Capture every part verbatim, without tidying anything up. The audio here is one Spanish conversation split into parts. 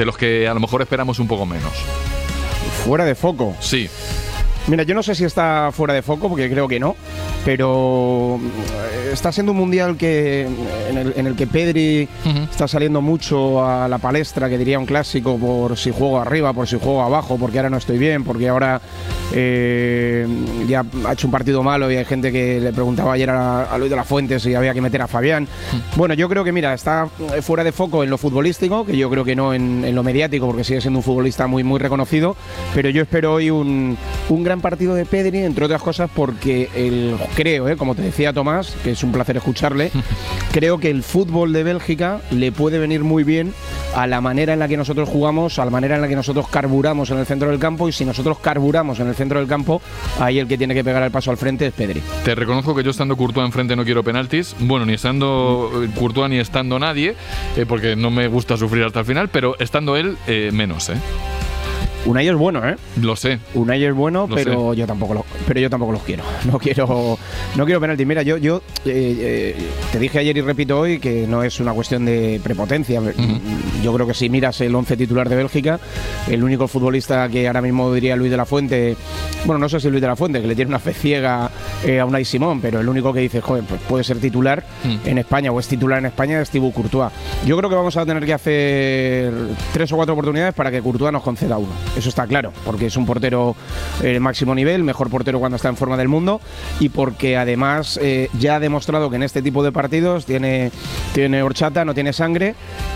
de los que a lo mejor esperamos un poco menos. Fuera de foco. Sí. Mira, yo no sé si está fuera de foco, porque creo que no, pero está siendo un mundial que en el, en el que Pedri uh-huh. está saliendo mucho a la palestra, que diría un clásico, por si juego arriba, por si juego abajo, porque ahora no estoy bien, porque ahora eh, ya ha hecho un partido malo y hay gente que le preguntaba ayer a, a Luis de la Fuente si había que meter a Fabián. Uh-huh. Bueno, yo creo que, mira, está fuera de foco en lo futbolístico, que yo creo que no en, en lo mediático, porque sigue siendo un futbolista muy, muy reconocido, pero yo espero hoy un, un gran partido de Pedri, entre otras cosas porque el, creo, eh, como te decía Tomás, que es un placer escucharle, creo que el fútbol de Bélgica le puede venir muy bien a la manera en la que nosotros jugamos, a la manera en la que nosotros carburamos en el centro del campo, y si nosotros carburamos en el centro del campo, ahí el que tiene que pegar el paso al frente es Pedri. Te reconozco que yo estando Courtois enfrente no quiero penaltis, bueno, ni estando Courtois ni estando nadie, eh, porque no me gusta sufrir hasta el final, pero estando él, eh, menos, ¿eh? Unai es bueno, ¿eh? Lo sé. Unai es bueno, Lo pero sé. yo tampoco lo, pero yo tampoco los quiero. No quiero, no quiero penalti. Mira, yo, yo eh, eh, te dije ayer y repito hoy que no es una cuestión de prepotencia. Uh-huh. Yo creo que si miras el once titular de Bélgica, el único futbolista que ahora mismo diría Luis de la Fuente, bueno, no sé si Luis de la Fuente, que le tiene una fe ciega eh, a Unai Simón, pero el único que dice, joder, pues puede ser titular uh-huh. en España o es titular en España es Thibaut Courtois. Yo creo que vamos a tener que hacer tres o cuatro oportunidades para que Courtois nos conceda uno. Eso está claro, porque es un portero de eh, máximo nivel, mejor portero cuando está en forma del mundo, y porque además eh, ya ha demostrado que en este tipo de partidos tiene, tiene horchata, no tiene sangre,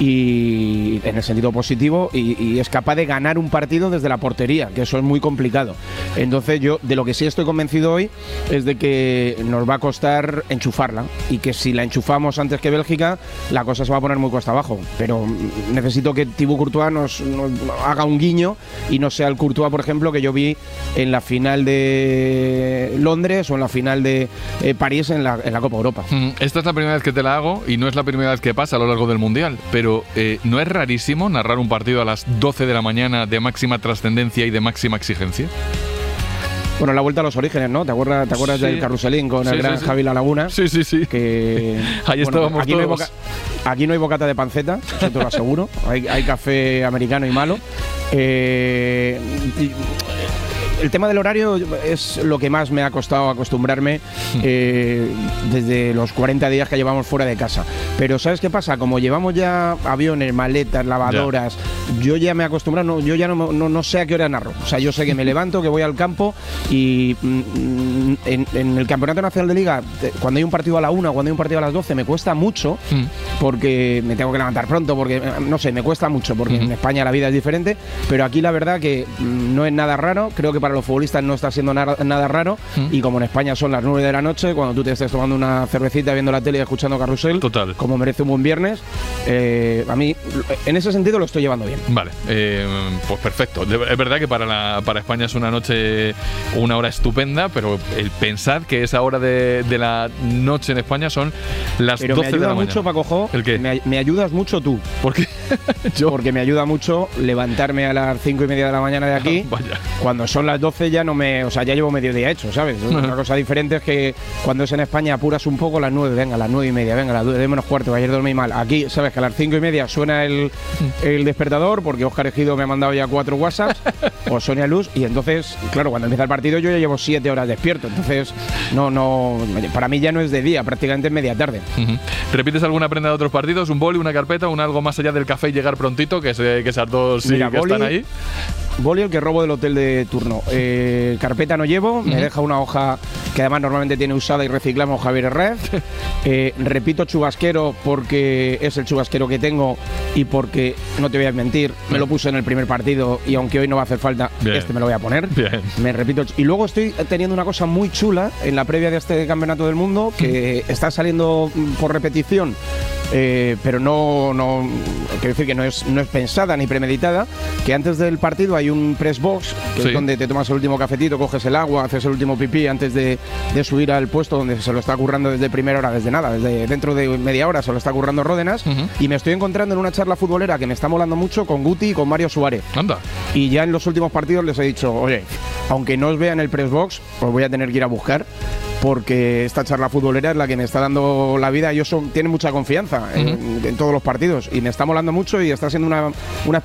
y en el sentido positivo, y, y es capaz de ganar un partido desde la portería, que eso es muy complicado. Entonces yo de lo que sí estoy convencido hoy es de que nos va a costar enchufarla, y que si la enchufamos antes que Bélgica, la cosa se va a poner muy cuesta abajo, pero necesito que Thibaut Courtois nos, nos haga un guiño y no sea el Courtois, por ejemplo, que yo vi en la final de Londres o en la final de eh, París en la, en la Copa Europa. Esta es la primera vez que te la hago y no es la primera vez que pasa a lo largo del Mundial, pero eh, ¿no es rarísimo narrar un partido a las doce de la mañana de máxima trascendencia y de máxima exigencia? Bueno, la vuelta a los orígenes, ¿no? ¿Te acuerdas, te acuerdas sí. del carruselín con sí, el gran sí, sí. Javi La Laguna? Sí, sí, sí. Que, ahí bueno, estábamos aquí todos. No hay boca, aquí no hay bocata de panceta, eso te lo aseguro. hay, hay café americano y malo. Eh, y, el tema del horario es lo que más me ha costado acostumbrarme eh, desde los cuarenta días que llevamos fuera de casa. Pero ¿sabes qué pasa? Como llevamos ya aviones, maletas, lavadoras, ya. yo ya me he acostumbrado, no, yo ya no, no, no sé a qué hora narro. O sea, yo sé que me levanto, que voy al campo y mm, en, en el Campeonato Nacional de Liga, cuando hay un partido a la una, cuando hay un partido a las doce, me cuesta mucho mm. porque me tengo que levantar pronto, porque no sé, me cuesta mucho, porque mm. en España la vida es diferente, pero aquí la verdad que mm, no es nada raro, creo que para los futbolistas no está siendo nada, nada raro ¿Mm? Y como en España son las nueve de la noche, cuando tú te estés tomando una cervecita, viendo la tele y escuchando Carrusel, total, como merece un buen viernes, eh, a mí en ese sentido lo estoy llevando bien. Vale, eh, pues perfecto. Es verdad que para, la, para España es una noche, una hora estupenda, pero el pensar que esa hora de, de la noche en España son las pero doce de la mañana. Me ayuda mucho, Paco Jo, ¿El qué? Me, me ayudas mucho tú. ¿Por qué? Yo. Porque me ayuda mucho levantarme a las cinco y media de la mañana de aquí. Vaya. Cuando son las doce ya no me, o sea, ya llevo medio día hecho, ¿sabes? Uh-huh. Una cosa diferente es que cuando es en España apuras un poco, las nueve, venga, las nueve y media, venga, las nueve de menos cuarto, que ayer dormí mal. Aquí, sabes que a las cinco y media suena el, el despertador, porque Óscar Ejido me ha mandado ya cuatro WhatsApps, o Sonia Luz, y entonces, claro, cuando empieza el partido yo ya llevo siete horas despierto, entonces, no, no, para mí ya no es de día, prácticamente es media tarde. Uh-huh. ¿Repites alguna prenda de otros partidos? ¿Un boli, una carpeta, un algo más allá del café y llegar prontito, que, se, que esas dos sí Mira, que boli, están ahí? Boli el que robo del hotel de turno. Eh, carpeta no llevo, uh-huh. me deja una hoja que además normalmente tiene usada y reciclamos Javier Herrera. eh, repito chubasquero porque es el chubasquero que tengo y porque, no te voy a mentir, me lo puse en el primer partido y aunque hoy no va a hacer falta, Bien. este me lo voy a poner. Bien. Me repito. Y luego estoy teniendo una cosa muy chula en la previa de este campeonato del mundo que uh-huh. está saliendo por repetición. Eh, pero no, no quiero decir que no es, no es pensada ni premeditada, que antes del partido hay un press box, que sí. es donde te tomas el último cafetito, coges el agua, haces el último pipí antes de, de subir al puesto donde se lo está currando desde primera hora, desde nada, desde dentro de media hora se lo está currando Ródenas, uh-huh. y me estoy encontrando en una charla futbolera que me está molando mucho con Guti y con Mario Suárez. Anda. Y ya en los últimos partidos les he dicho, oye, aunque no os vean el press box, os voy a tener que ir a buscar, porque esta charla futbolera es la que me está dando la vida. Ellos son, tienen mucha confianza uh-huh. en, en todos los partidos y me está molando mucho y está siendo una, una